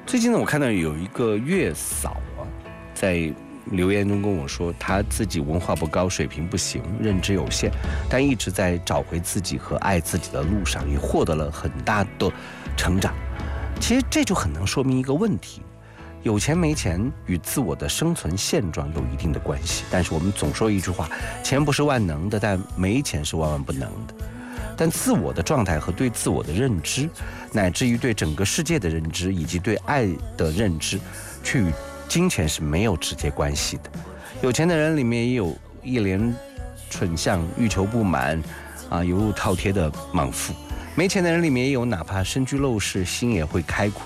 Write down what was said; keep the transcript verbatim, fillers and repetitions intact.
最近呢，我看到有一个月嫂啊，在留言中跟我说，她自己文化不高，水平不行，认知有限，但一直在找回自己和爱自己的路上，也获得了很大的成长。其实这就很能说明一个问题，有钱没钱与自我的生存现状有一定的关系。但是我们总说一句话，钱不是万能的，但没钱是万万不能的。但自我的状态和对自我的认知，乃至于对整个世界的认知，以及对爱的认知，却与金钱是没有直接关系的。有钱的人里面也有一连蠢相、欲求不满啊、犹如饕餮的莽夫；没钱的人里面也有哪怕身居陋室，心也会开阔